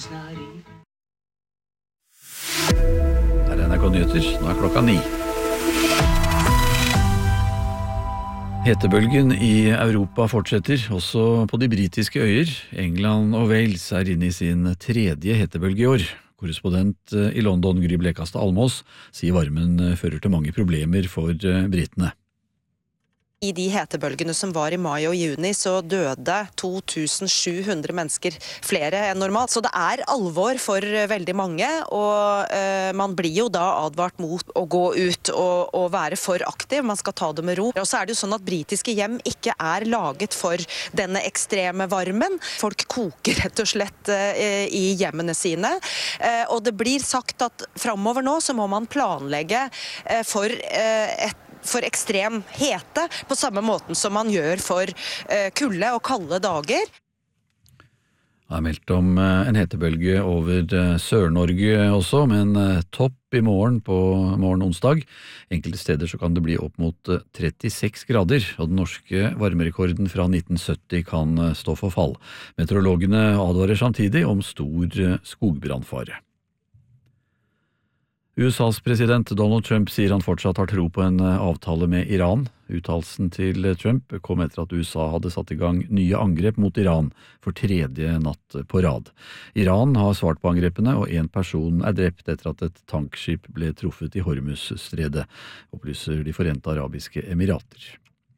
Her er NRK Nyheter, nå klokka 9. Hetebølgen i Europa fortsetter, også på de britiske øyer. England og Wales inne i sin tredje hetebølge i år. Korrespondent i London, Gry Blekastad Almås, sier varmen fører til mange problemer for britene. I de hetebølgene som var i mai og juni, så døde 2700 mennesker, flere enn normalt. Så det er alvor for veldig mange, og man blir jo da advart mot å gå ut og være for aktiv. Man skal ta det med ro. Og så er det jo sånn at britiske hjem ikke er laget for denne ekstreme varmen. Folk koker rett og slett i hjemmene sine. Og det blir sagt at fremover nå så må man planlegge for ekstrem hete, på samme måten som man gjør for kulde og kalde dager. Det er meldt om en hetebølge over Sør-Norge også, men topp i morgen på morgen onsdag. Enkelte steder så kan det bli opp mot 36 grader, og den norske varmerekorden fra 1970 kan stå for fall. Meteorologene advarer samtidig om stor skogbrannfare. USAs president Donald Trump sier han fortsatt har tro på en avtale med Iran. Uttalelsen til Trump kom etter at USA hadde satt i gang nye angrep mot Iran for tredje natt på rad. Iran har svart på angrepene, og en person er drept etter at et tankskip ble truffet i Hormuzstredet, opplyser De Forente Arabiske Emirater.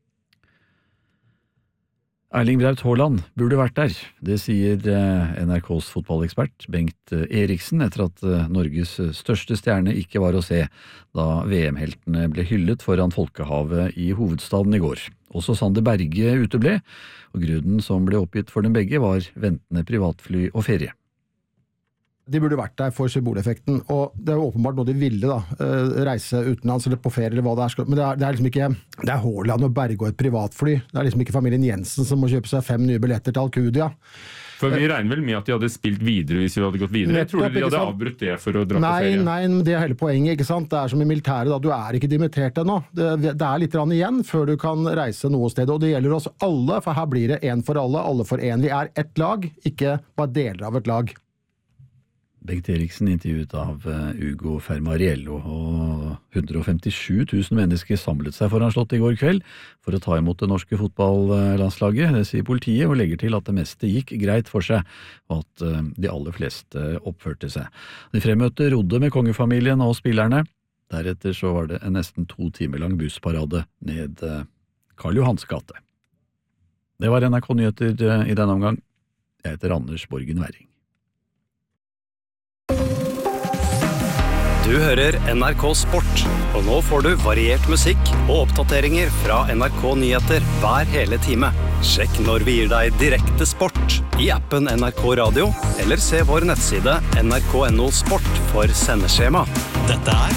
Erling Braut Haaland burde vært der, det sier NRKs fotballekspert Bengt Eriksen etter at Norges største stjerne ikke var å se da VM-heltene ble hyllet foran folkehavet i hovedstaden i går. Også Sander Berge uteble, og grunnen som ble oppgitt for dem begge var ventende privatfly og ferie. De burde vært der for symboleffekten, og det er jo åpenbart noe de ville da, reise utenlands eller på ferie eller hva det er, men det er liksom ikke, det er Haaland og Berge og et privatfly, det er liksom ikke familien Jensen som må kjøpe seg 5 nye billetter til Alcudia. For vi regner vel med at de hadde spilt videre hvis vi hadde gått videre. Jeg tror de hadde avbrutt det for å dra på ferie. Nei, det er hele poenget, ikke sant? Det er som i militæret da, du er ikke dimittert ennå. Det er litt igjen før du kan reise noe sted, og det gjelder oss alle, for her blir det en for alle for en. Vi er ett lag, ikke bare deler av et lag. Bengt Eriksen intervjuet av Ugo Fermariello, og 157 000 mennesker samlet seg foran Slottet i går kveld for å ta imot det norske fotballandslaget. Det sier politiet, og legger til at det meste gikk greit for seg, og at de aller fleste oppførte seg. De fremmøtte rodde med kongefamilien og spillerne. Deretter så var det en nesten 2 timer lang bussparade ned Karl Johans gate. Det var NRK Nyheter i denne omgang. Jeg heter Anders Borgen Werring. Du hører NRK Sport, og nå får du variert musikk og oppdateringer fra NRK Nyheter hver hele time. Sjekk når vi gir deg direkte sport i appen NRK Radio, eller se vår nettside nrk.no sport for sendeskjema. Dette er